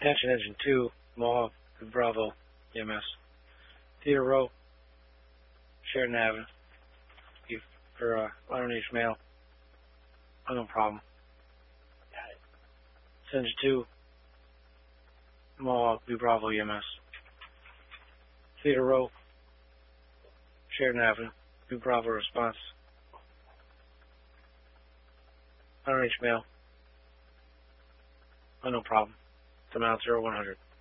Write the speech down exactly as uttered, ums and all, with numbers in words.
Attention Engine two, Mohawk, Bravo, E M S. Theater Row, Sheridan Avenue, for uh, Iron Age Mail. Oh, no problem. Got it. Engine two, Mohawk, Bravo, E M S. Theater Row, Sheridan Avenue, New Bravo response. Iron Age Mail. Oh, no problem. It's amount zero one hundred.